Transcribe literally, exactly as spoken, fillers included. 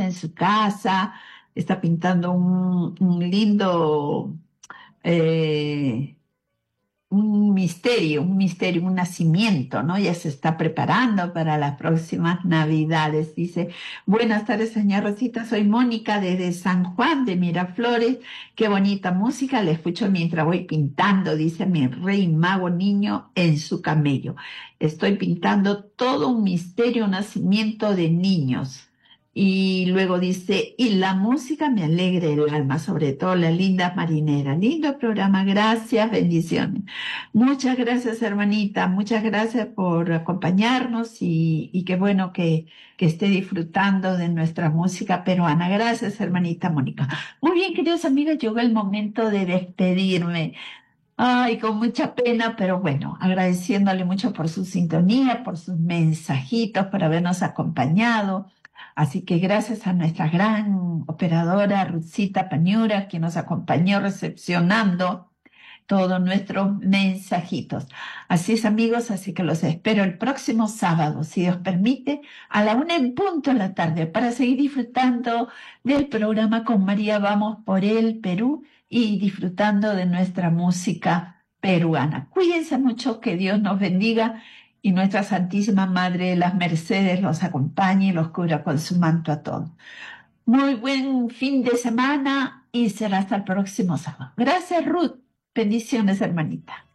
en su casa, está pintando un, un lindo, eh, un misterio, un misterio, un nacimiento, ¿no? Ya se está preparando para las próximas Navidades. Dice, buenas tardes, señora Rosita, soy Mónica desde San Juan de Miraflores. Qué bonita música, la escucho mientras voy pintando, dice mi rey mago niño en su camello. Estoy pintando todo un misterio, un nacimiento de niños. Y luego dice, y la música me alegra el alma, sobre todo la linda marinera. Lindo programa, gracias, bendiciones. Muchas gracias, hermanita. Muchas gracias por acompañarnos y, y qué bueno que, que esté disfrutando de nuestra música peruana. Gracias, hermanita Mónica. Muy bien, queridos amigos, llegó el momento de despedirme. Ay, con mucha pena, pero bueno, agradeciéndole mucho por su sintonía, por sus mensajitos, por habernos acompañado. Así que gracias a nuestra gran operadora Ruthcita Pañura, que nos acompañó recepcionando todos nuestros mensajitos. Así es, amigos, así que los espero el próximo sábado, si Dios permite, a la una en punto de la tarde, para seguir disfrutando del programa con María Vamos por el Perú y disfrutando de nuestra música peruana. Cuídense mucho, que Dios nos bendiga y nuestra Santísima Madre de las Mercedes los acompañe y los cubra con su manto a todos. Muy buen fin de semana y será hasta el próximo sábado. Gracias, Ruth. Bendiciones, hermanita.